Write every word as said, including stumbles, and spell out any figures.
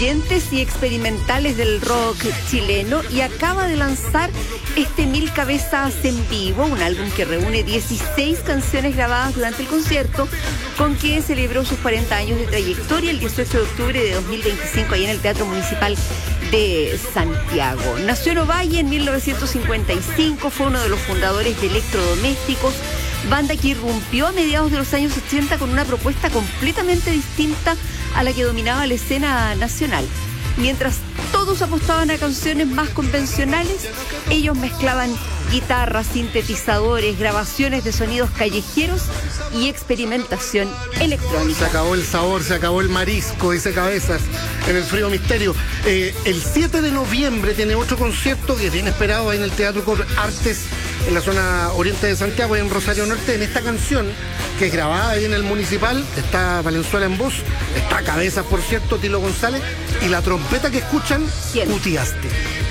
influyentes y experimentales del rock chileno y acaba de lanzar este Mil Cabezas en Vivo, un álbum que reúne dieciséis canciones grabadas durante el concierto, con que celebró sus cuarenta años de trayectoria el dieciocho de octubre de dos mil veinticinco ahí en el Teatro Municipal de Santiago. Nació en Ovalle en mil novecientos cincuenta y cinco, fue uno de los fundadores de Electrodomésticos, banda que irrumpió a mediados de los años ochenta con una propuesta completamente distinta a la que dominaba la escena nacional. Mientras todos apostaban a canciones más convencionales, ellos mezclaban guitarras, sintetizadores, grabaciones de sonidos callejeros y experimentación electrónica. Se acabó el sabor, se acabó el marisco, dice Cabezas, en el Frío Misterio. Eh, el siete de noviembre tiene otro concierto que es bien esperado ahí en el Teatro Cor Artes, en la zona oriente de Santiago, en Rosario Norte. En esta canción, que es grabada ahí en el Municipal, está Valenzuela en voz, está Cabezas, por cierto, Tilo González, y la trompeta que escuchan, ¿quién? Utiaste.